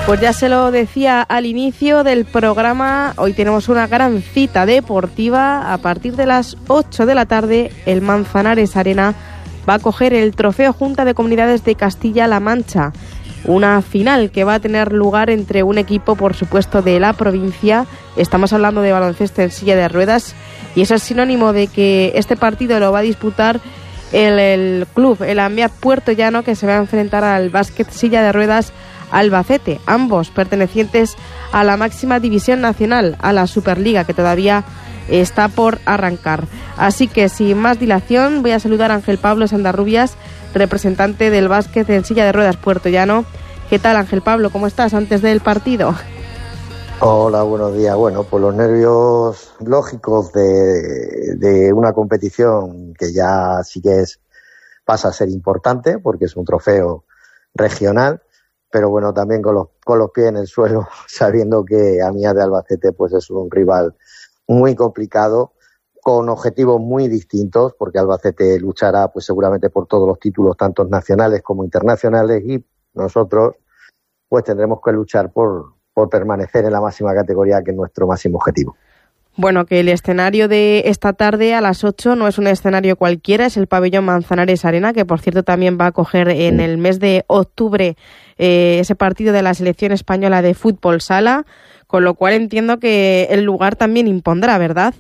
Pues ya se lo decía al inicio del programa, hoy tenemos una gran cita deportiva. A partir de las 8 de la tarde, el Manzanares Arena va a coger el Trofeo Junta de Comunidades de Castilla-La Mancha. Una final que va a tener lugar entre un equipo, por supuesto, de la provincia. Estamos hablando de baloncesto en silla de ruedas y eso es sinónimo de que este partido lo va a disputar el club, el AMIAD Puerto Llano, que se va a enfrentar al básquet silla de ruedas Albacete, ambos pertenecientes a la máxima división nacional, a la Superliga, que todavía está por arrancar. Así que sin más dilación voy a saludar a Ángel Pablo Sandarrubias, representante del básquet en silla de ruedas Puerto Llano. ¿Qué tal, Ángel Pablo? ¿Cómo estás antes del partido? Hola, buenos días. Bueno, pues los nervios lógicos de una competición que ya sí que pasa a ser importante porque es un trofeo regional, pero bueno, también con los pies en el suelo, sabiendo que AMIAD de Albacete pues es un rival muy complicado, con objetivos muy distintos, porque Albacete luchará pues seguramente por todos los títulos, tanto nacionales como internacionales, y nosotros pues tendremos que luchar por permanecer en la máxima categoría, que es nuestro máximo objetivo. Bueno, que el escenario de esta tarde a las 8 no es un escenario cualquiera, es el pabellón Manzanares Arena, que por cierto también va a acoger en el mes de octubre ese partido de la selección española de fútbol sala, con lo cual entiendo que el lugar también impondrá, ¿verdad?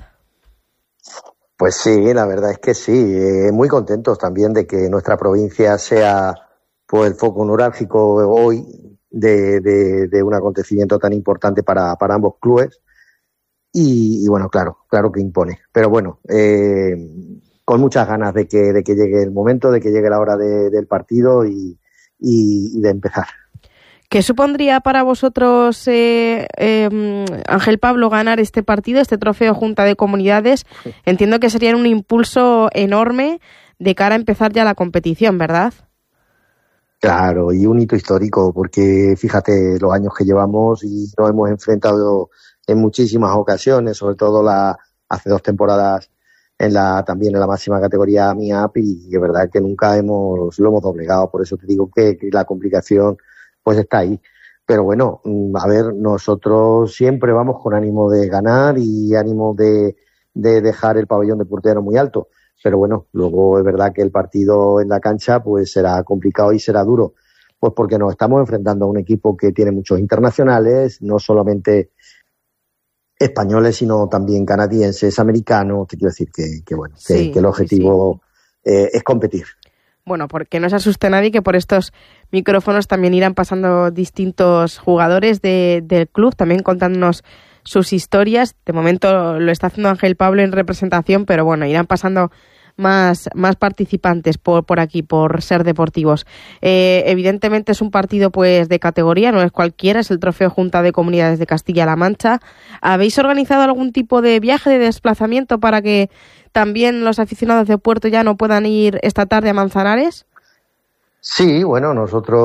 Pues sí, la verdad es que sí, muy contentos también de que nuestra provincia sea pues el foco neurálgico hoy de un acontecimiento tan importante para ambos clubes. Y bueno, claro que impone. Pero bueno, con muchas ganas de que llegue el momento, de que llegue la hora del partido y de empezar. ¿Qué supondría para vosotros, Ángel Pablo, ganar este partido, este trofeo Junta de Comunidades? Entiendo que sería un impulso enorme de cara a empezar ya la competición, ¿verdad? Claro, y un hito histórico, porque fíjate los años que llevamos y nos hemos enfrentado en muchísimas ocasiones, sobre todo hace 2 temporadas también en la máxima categoría MIAP, y es verdad que nunca lo hemos doblegado. Por eso te digo que la complicación pues está ahí. Pero bueno, a ver, nosotros siempre vamos con ánimo de ganar y ánimo de dejar el pabellón de Puerto Llano muy alto. Pero bueno, luego es verdad que el partido en la cancha pues será complicado y será duro, pues porque nos estamos enfrentando a un equipo que tiene muchos internacionales, no solamente españoles, sino también canadienses, americanos. Te quiero decir que bueno, sí, que el objetivo es competir. Bueno, porque no se asuste nadie, que por estos micrófonos también irán pasando distintos jugadores del club, también contándonos sus historias. De momento lo está haciendo Ángel Pablo en representación, pero bueno, irán pasando más participantes por aquí, por Ser Deportivos. Evidentemente es un partido pues de categoría, no es cualquiera, es el Trofeo Junta de Comunidades de Castilla-La Mancha. ¿Habéis organizado algún tipo de viaje, de desplazamiento para que también los aficionados de Puerto Llano puedan ir esta tarde a Manzanares? Sí, bueno,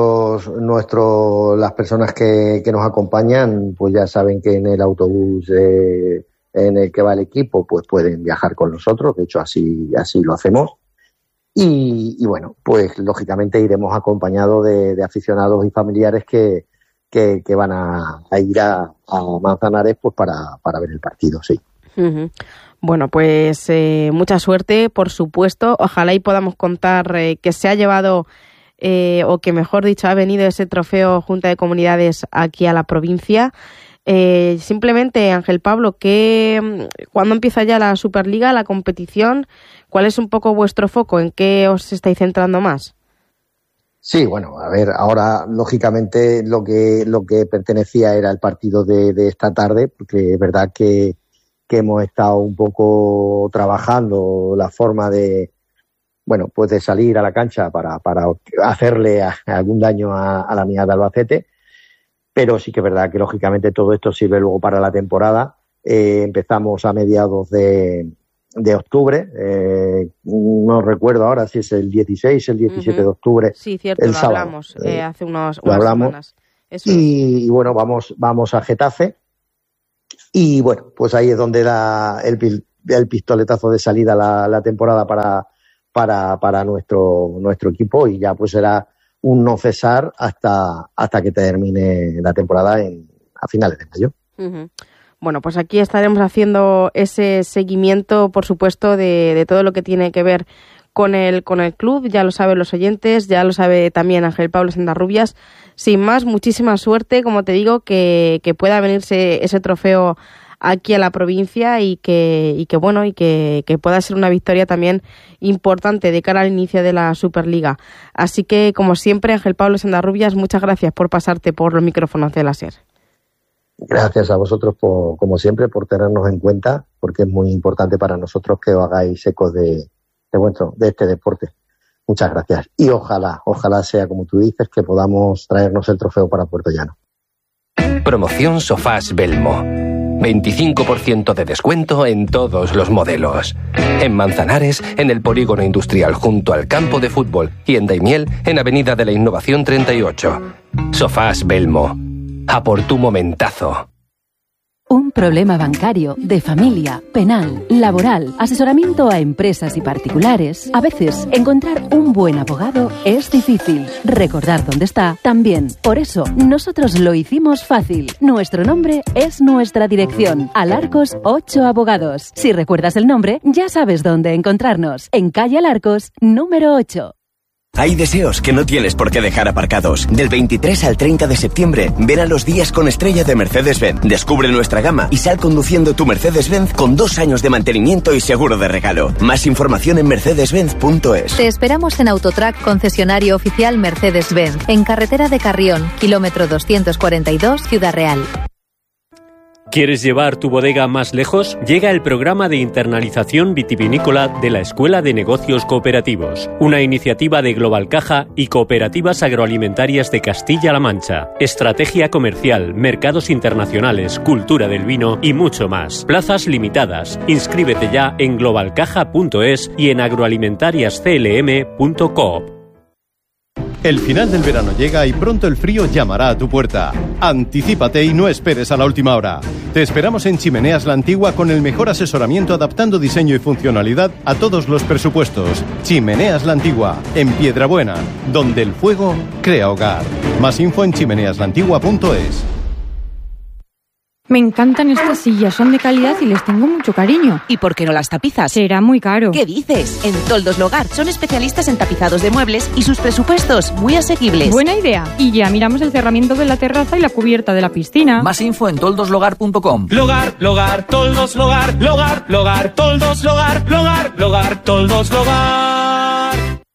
las personas que nos acompañan pues ya saben que en el autobús en el que va el equipo pues pueden viajar con nosotros. De hecho así lo hacemos, y bueno, pues lógicamente iremos acompañados de aficionados y familiares que van a ir a Manzanares pues para ver el partido, sí. Uh-huh. Bueno, pues mucha suerte, por supuesto. Ojalá y podamos contar que se ha llevado o que mejor dicho ha venido ese trofeo Junta de Comunidades aquí a la provincia. Simplemente, Ángel Pablo, ¿cuándo empieza ya la Superliga, la competición? ¿Cuál es un poco vuestro foco? ¿En qué os estáis centrando más? Sí, bueno, a ver, ahora lógicamente lo que pertenecía era el partido de esta tarde, porque es verdad que hemos estado un poco trabajando la forma de salir a la cancha para hacerle algún daño a la AMIAD de Albacete. Pero sí que es verdad que lógicamente todo esto sirve luego para la temporada. Empezamos a mediados de octubre, no recuerdo ahora si es el 16, el 17 de octubre. Sí, cierto, el lo sábado. Hablamos hace unas semanas. Eso y bueno, vamos a Getafe, y bueno, pues ahí es donde da el pistoletazo de salida la temporada para nuestro equipo, y ya pues será un no cesar hasta que termine la temporada a finales de mayo. Uh-huh. Bueno, pues aquí estaremos haciendo ese seguimiento, por supuesto, de todo lo que tiene que ver con el club. Ya lo saben los oyentes, ya lo sabe también Ángel Pablo Sendarrubias. Sin más, muchísima suerte, como te digo, que pueda venirse ese trofeo aquí a la provincia y que pueda ser una victoria también importante de cara al inicio de la Superliga. Así que, como siempre, Ángel Pablo Sendarrubias, muchas gracias por pasarte por los micrófonos de la SER. Gracias a vosotros, como siempre, por tenernos en cuenta, porque es muy importante para nosotros que os hagáis eco de este deporte. Muchas gracias. Y ojalá sea como tú dices, que podamos traernos el trofeo para Puerto Llano. Promoción Sofás Belmo. 25% de descuento en todos los modelos. En Manzanares, en el Polígono Industrial junto al campo de fútbol, y en Daimiel, en Avenida de la Innovación 38. Sofás Belmo. A por tu momentazo. Un problema bancario, de familia, penal, laboral, asesoramiento a empresas y particulares. A veces, encontrar un buen abogado es difícil. Recordar dónde está, también. Por eso, nosotros lo hicimos fácil. Nuestro nombre es nuestra dirección. Alarcos 8 Abogados. Si recuerdas el nombre, ya sabes dónde encontrarnos. En calle Alarcos, número 8. Hay deseos que no tienes por qué dejar aparcados. Del 23 al 30 de septiembre, ven a los días con estrella de Mercedes-Benz. Descubre nuestra gama y sal conduciendo tu Mercedes-Benz con 2 años de mantenimiento y seguro de regalo. Más información en mercedes-benz.es. Te esperamos en Autotrack, concesionario oficial Mercedes-Benz, en carretera de Carrión, kilómetro 242, Ciudad Real. ¿Quieres llevar tu bodega más lejos? Llega el programa de internalización vitivinícola de la Escuela de Negocios Cooperativos, una iniciativa de Global Caja y Cooperativas Agroalimentarias de Castilla-La Mancha. Estrategia comercial, mercados internacionales, cultura del vino y mucho más. Plazas limitadas. Inscríbete ya en globalcaja.es y en agroalimentariasclm.coop. El final del verano llega y pronto el frío llamará a tu puerta. Anticípate y no esperes a la última hora. Te esperamos en Chimeneas La Antigua con el mejor asesoramiento adaptando diseño y funcionalidad a todos los presupuestos. Chimeneas La Antigua, en Piedrabuena, donde el fuego crea hogar. Más info en chimeneaslantigua.es. Me encantan estas sillas, son de calidad y les tengo mucho cariño. ¿Y por qué no las tapizas? Será muy caro. ¿Qué dices? En Toldos Logar son especialistas en tapizados de muebles y sus presupuestos muy asequibles. Buena idea. Y ya miramos el cerramiento de la terraza y la cubierta de la piscina. Más info en toldoslogar.com. Logar, Toldos Logar, Toldos Logar, Toldos Logar.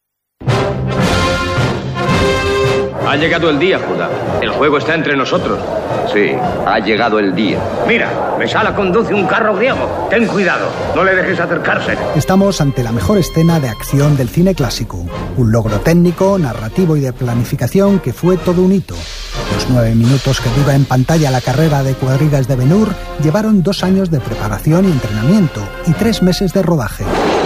Ha llegado el día, Judá. El juego está entre nosotros. Sí, ha llegado el día. Mira, Mesala conduce un carro griego. Ten cuidado, no le dejes acercarse. Estamos ante la mejor escena de acción del cine clásico. Un logro técnico, narrativo y de planificación que fue todo un hito. Los 9 minutos que dura en pantalla la carrera de cuadrigas de Ben-Hur llevaron 2 años de preparación y entrenamiento y 3 meses de rodaje.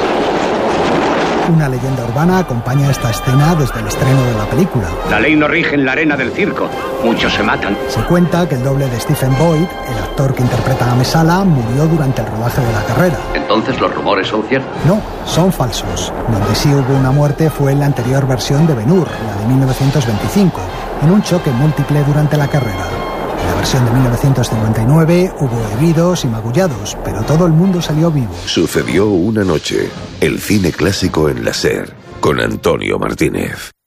Una leyenda urbana acompaña esta escena desde el estreno de la película. La ley no rige en la arena del circo. Muchos se matan. Se cuenta que el doble de Stephen Boyd, el actor que interpreta a Mesala, murió durante el rodaje de la carrera. ¿Entonces los rumores son ciertos? No, son falsos. Donde sí hubo una muerte fue en la anterior versión de Ben-Hur, la de 1925, en un choque múltiple durante la carrera. En la versión de 1959 hubo heridos y magullados, pero todo el mundo salió vivo. Sucedió una noche. El cine clásico en la SER, con Antonio Martínez.